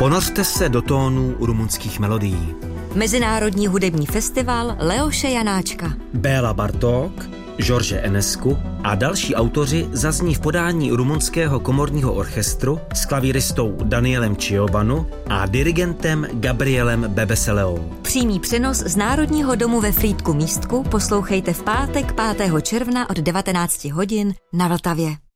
Ponořte se do tónů rumunských melodií. Mezinárodní hudební festival Leoše Janáčka. Béla Bartók, George Enescu a další autoři zazní v podání rumunského komorního orchestru s klavíristou Danielem Ciobanu a dirigentem Gabrielem Bebeseleou. Přímý přenos z Národního domu ve Frýdku Místku poslouchejte v pátek 5. června od 19 hodin na Vltavě.